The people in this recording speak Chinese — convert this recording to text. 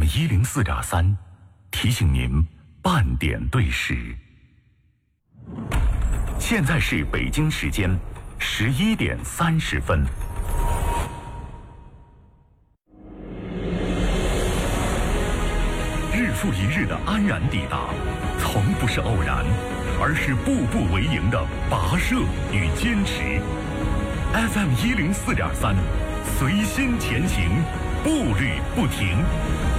FM104.3，提醒您半点对时。现在是北京时间11点30分。日复一日的安然抵达，从不是偶然，而是步步为营的跋涉与坚持。FM104.3，随心前行，步履不停。